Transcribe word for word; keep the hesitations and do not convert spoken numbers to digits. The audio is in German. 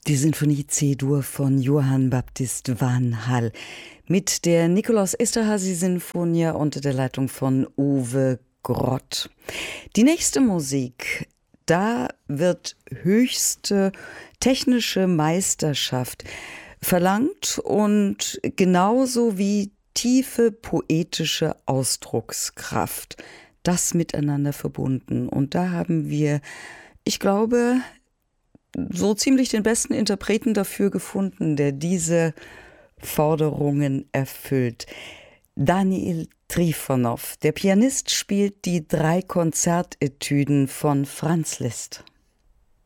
Die Sinfonie C-Dur von Johann Baptist van Hall mit der Nikolaus Esterházy Sinfonia unter der Leitung von Uwe Grott. Die nächste Musik, da wird höchste technische Meisterschaft verlangt und genauso wie tiefe poetische Ausdruckskraft. Das miteinander verbunden. Und da haben wir, ich glaube, so ziemlich den besten Interpreten dafür gefunden, der diese Forderungen erfüllt. Daniil Trifonov, der Pianist, spielt die drei Konzertetüden von Franz Liszt.